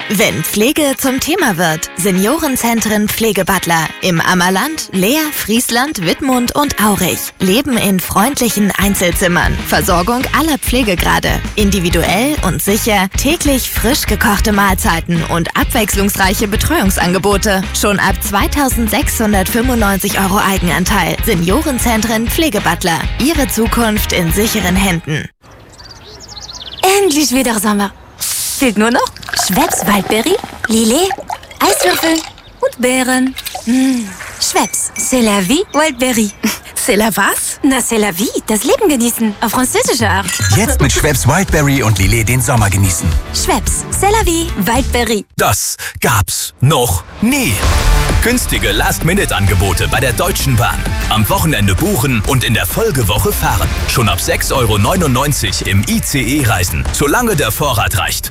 Wenn Pflege zum Thema wird, Seniorenzentren Pflegebutler im Ammerland, Leer, Friesland, Wittmund und Aurich leben in freundlichen Einzelzimmern. Versorgung aller Pflegegrade, individuell und sicher, täglich frisch gekochte Mahlzeiten und abwechslungsreiche Betreuungsangebote. Schon ab 2.695 € Eigenanteil. Seniorenzentren Pflegebutler. Ihre Zukunft in sicheren Händen. Endlich wieder Sommer. Fehlt nur noch Schweppes Waldberry, Lillet, Eiswürfel und Beeren. Schweppes, c'est la vie, Waldberry. C'est la was? Na, c'est la vie, das Leben genießen, auf französische Art. Jetzt mit Schweppes Wildberry und Lillet den Sommer genießen. Schweppes, c'est la vie, Waldberry. Das gab's noch nie. Günstige Last-Minute-Angebote bei der Deutschen Bahn. Am Wochenende buchen und in der Folgewoche fahren. Schon ab 6,99 € im ICE reisen, solange der Vorrat reicht.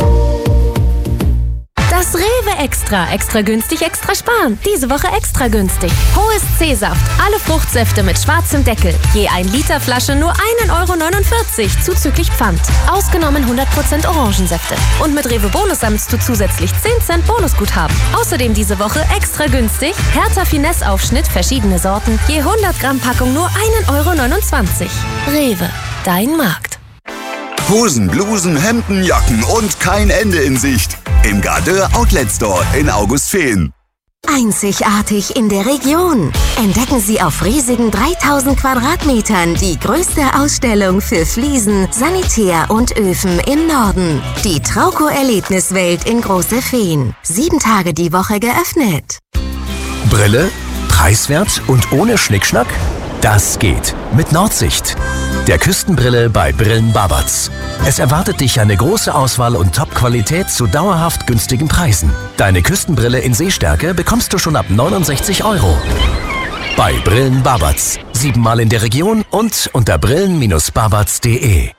Das Rewe Extra. Extra günstig, extra sparen. Diese Woche extra günstig. Hohes C-Saft. Alle Fruchtsäfte mit schwarzem Deckel. Je 1 Liter Flasche nur 1,49 € zuzüglich Pfand. Ausgenommen 100% Orangensäfte. Und mit Rewe Bonus sammelst du zusätzlich 10 Cent Bonusguthaben. Außerdem diese Woche extra günstig. Hertha Finesse Aufschnitt, verschiedene Sorten. Je 100 Gramm Packung nur 1,29 €. Rewe. Dein Markt. Hosen, Blusen, Hemden, Jacken und kein Ende in Sicht. Im Gardeur Outlet Store in Augustfehn. Einzigartig in der Region. Entdecken Sie auf riesigen 3000 Quadratmetern die größte Ausstellung für Fliesen, Sanitär und Öfen im Norden. Die Trauco-Erlebniswelt in Große Fehn. 7 Tage die Woche geöffnet. Brille, preiswert und ohne Schnickschnack? Das geht mit Nordsicht. Der Küstenbrille bei Brillen Babatz. Es erwartet dich eine große Auswahl und Top-Qualität zu dauerhaft günstigen Preisen. Deine Küstenbrille in Sehstärke bekommst du schon ab 69 €. Bei Brillen Babatz. 7-mal in der Region und unter brillen-babatz.de.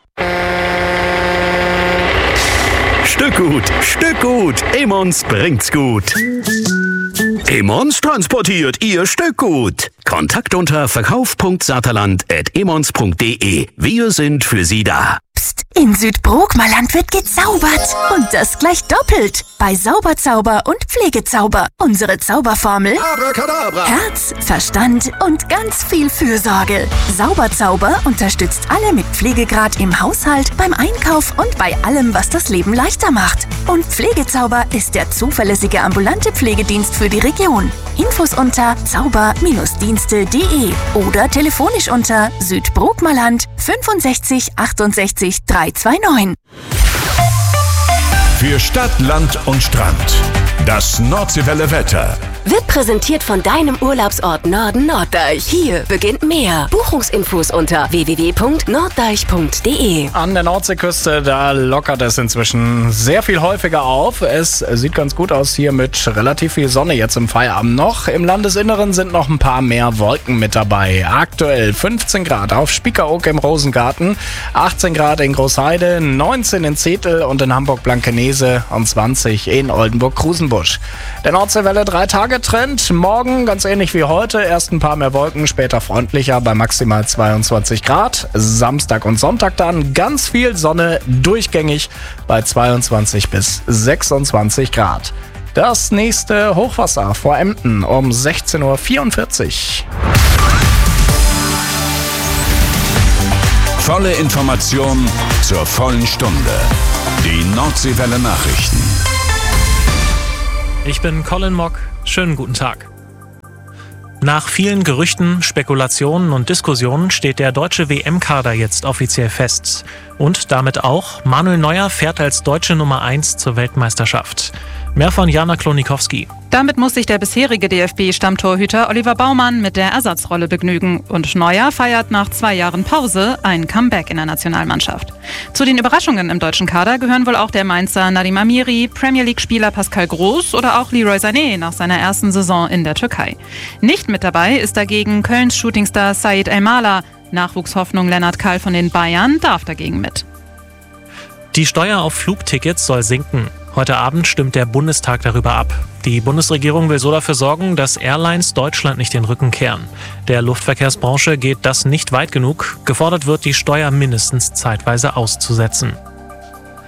Stückgut. Emmons bringt's gut. Emmons transportiert Ihr Stückgut. Kontakt unter verkauf.saterland@emmons.de. Wir sind für Sie da. Psst, in Südbrookmerland wird gezaubert. Und das gleich doppelt. Bei Sauberzauber und Pflegezauber. Unsere Zauberformel: Abracadabra. Herz, Verstand und ganz viel Fürsorge. Sauberzauber unterstützt alle mit Pflegegrad im Haushalt, beim Einkauf und bei allem, was das Leben leichter macht. Und Pflegezauber ist der zuverlässige ambulante Pflegedienst für die Region. Infos unter zauber-dienste.de oder telefonisch unter Südbrookmerland 65 68 329. Für Stadt, Land und Strand. Das Nordseewelle Wetter. Wird präsentiert von deinem Urlaubsort Norden Norddeich. Hier beginnt mehr. Buchungsinfos unter www.norddeich.de. An der Nordseeküste, da lockert es inzwischen sehr viel häufiger auf. Es sieht ganz gut aus hier mit relativ viel Sonne jetzt im Feierabend noch. Im Landesinneren sind noch ein paar mehr Wolken mit dabei. Aktuell 15 Grad auf Spiekeroog im Rosengarten, 18 Grad in Großheide, 19 in Zetel und in Hamburg-Blankenese und 20 in Oldenburg-Krusenbusch. Der Nordseewelle 3-Tage-Trend. Morgen ganz ähnlich wie heute. Erst ein paar mehr Wolken, später freundlicher bei maximal 22 Grad. Samstag und Sonntag dann ganz viel Sonne, durchgängig bei 22 bis 26 Grad. Das nächste Hochwasser vor Emden um 16:44 Uhr. Volle Information zur vollen Stunde. Die Nordseewelle Nachrichten. Ich bin Colin Mock. Schönen guten Tag. Nach vielen Gerüchten, Spekulationen und Diskussionen steht der deutsche WM-Kader jetzt offiziell fest. Und damit auch, Manuel Neuer fährt als deutsche Nummer 1 zur Weltmeisterschaft. Mehr von Jana Klonikowski. Damit muss sich der bisherige DFB-Stammtorhüter Oliver Baumann mit der Ersatzrolle begnügen. Und Neuer feiert nach 2 Jahren Pause ein Comeback in der Nationalmannschaft. Zu den Überraschungen im deutschen Kader gehören wohl auch der Mainzer Nadim Amiri, Premier League-Spieler Pascal Groß oder auch Leroy Sané nach seiner ersten Saison in der Türkei. Nicht mit dabei ist dagegen Kölns Shootingstar Said Elmalah. Nachwuchshoffnung Lennart Kahl von den Bayern darf dagegen mit. Die Steuer auf Flugtickets soll sinken. Heute Abend stimmt der Bundestag darüber ab. Die Bundesregierung will so dafür sorgen, dass Airlines Deutschland nicht den Rücken kehren. Der Luftverkehrsbranche geht das nicht weit genug. Gefordert wird, die Steuer mindestens zeitweise auszusetzen.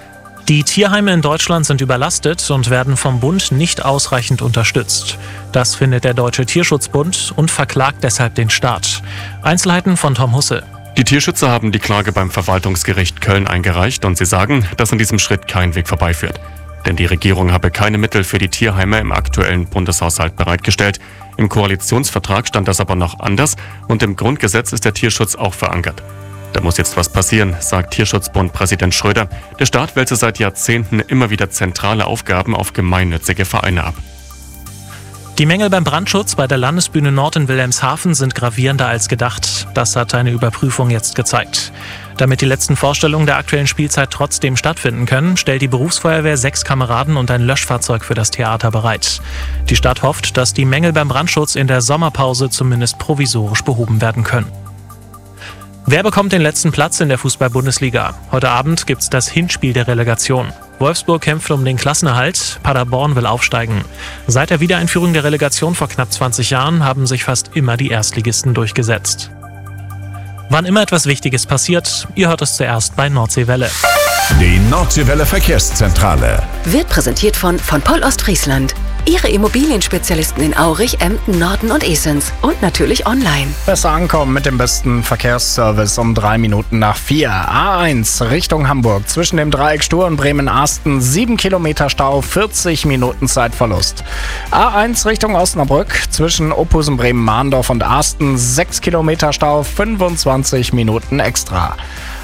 Die Tierheime in Deutschland sind überlastet und werden vom Bund nicht ausreichend unterstützt. Das findet der Deutsche Tierschutzbund und verklagt deshalb den Staat. Einzelheiten von Tom Husse. Die Tierschützer haben die Klage beim Verwaltungsgericht Köln eingereicht und sie sagen, dass an diesem Schritt kein Weg vorbeiführt. Denn die Regierung habe keine Mittel für die Tierheime im aktuellen Bundeshaushalt bereitgestellt. Im Koalitionsvertrag stand das aber noch anders und im Grundgesetz ist der Tierschutz auch verankert. Da muss jetzt was passieren, sagt Tierschutzbund-Präsident Schröder. Der Staat wälze seit Jahrzehnten immer wieder zentrale Aufgaben auf gemeinnützige Vereine ab. Die Mängel beim Brandschutz bei der Landesbühne Nord in Wilhelmshaven sind gravierender als gedacht. Das hat eine Überprüfung jetzt gezeigt. Damit die letzten Vorstellungen der aktuellen Spielzeit trotzdem stattfinden können, stellt die Berufsfeuerwehr 6 Kameraden und ein Löschfahrzeug für das Theater bereit. Die Stadt hofft, dass die Mängel beim Brandschutz in der Sommerpause zumindest provisorisch behoben werden können. Wer bekommt den letzten Platz in der Fußball-Bundesliga? Heute Abend gibt's das Hinspiel der Relegation. Wolfsburg kämpft um den Klassenerhalt, Paderborn will aufsteigen. Seit der Wiedereinführung der Relegation vor knapp 20 Jahren haben sich fast immer die Erstligisten durchgesetzt. Wann immer etwas Wichtiges passiert, ihr hört es zuerst bei Nordseewelle. Die Nordseewelle Verkehrszentrale Wird präsentiert von Poll Ostfriesland. Ihre Immobilienspezialisten in Aurich, Emden, Norden und Esens. Und natürlich online. Besser ankommen mit dem besten Verkehrsservice um 3 Minuten nach 4. A1 Richtung Hamburg. Zwischen dem Dreieck Stur und Bremen-Asten 7 Kilometer Stau, 40 Minuten Zeitverlust. A1 Richtung Osnabrück. Zwischen Ophusen, Bremen-Mahndorf und Asten 6 Kilometer Stau, 25 Minuten extra.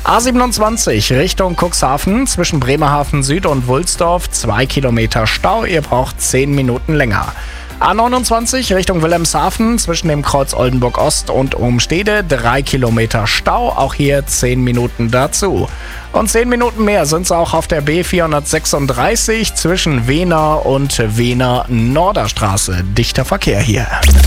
A27 Richtung Cuxhaven, zwischen Bremerhaven Süd und Wulsdorf 2 Kilometer Stau, ihr braucht 10 Minuten länger. A29 Richtung Wilhelmshaven, zwischen dem Kreuz Oldenburg Ost und Umstede 3 Kilometer Stau, auch hier 10 Minuten dazu. Und 10 Minuten mehr sind es auch auf der B436 zwischen Wehner und Wehner Norderstraße. Dichter Verkehr hier.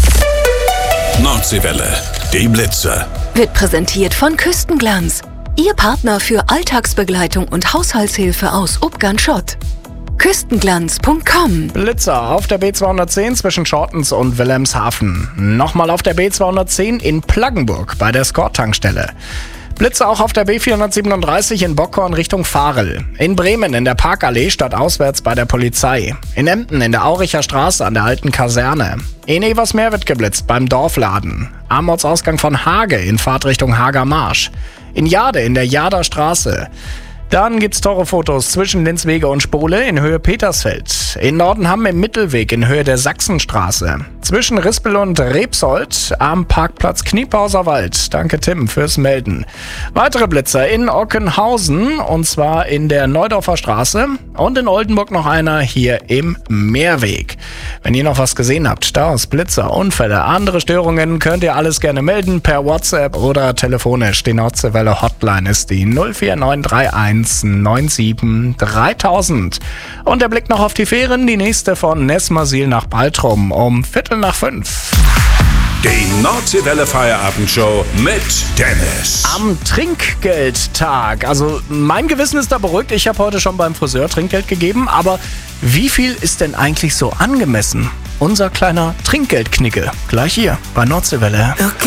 Nordseewelle, die Blitze. Wird präsentiert von Küstenglanz. Ihr Partner für Alltagsbegleitung und Haushaltshilfe aus Ubgan-Schott. Küstenglanz.com. Blitzer auf der B210 zwischen Schortens und Wilhelmshaven. Nochmal auf der B210 in Plaggenburg bei der Skort-Tankstelle. Blitze auch auf der B437 in Bockhorn Richtung Varel. In Bremen in der Parkallee stadtauswärts bei der Polizei. In Emden in der Auricher Straße an der alten Kaserne. In Eversmeer wird geblitzt beim Dorfladen. Am Ortsausgang von Hage in Fahrtrichtung Hager Marsch. In Jade in der Jader Straße. Dann gibt's teure Fotos zwischen Linzwege und Spole in Höhe Petersfeld. In Nordenham im Mittelweg in Höhe der Sachsenstraße. Zwischen Rispel und Rebsold am Parkplatz Kniepauser Wald. Danke Tim fürs Melden. Weitere Blitzer in Ockenhausen und zwar in der Neudorfer Straße und in Oldenburg noch einer hier im Meerweg. Wenn ihr noch was gesehen habt, Staus, Blitzer, Unfälle, andere Störungen, könnt ihr alles gerne melden per WhatsApp oder telefonisch. Die Nordseewelle Hotline ist die 04931 97 3000. Und der Blick noch auf die Fähren, die nächste von Nesmasil nach Baltrum um 4:45. Die Nordseewelle Feierabendshow mit Dennis. Am Trinkgeldtag. Also mein Gewissen ist da beruhigt. Ich habe heute schon beim Friseur Trinkgeld gegeben. Aber wie viel ist denn eigentlich so angemessen? Unser kleiner Trinkgeldknicke. Gleich hier bei Nordseewelle.